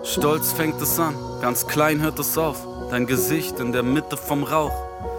Stolz fängt es an, ganz klein hört es auf. Dein Gesicht in der Mitte vom Rauch.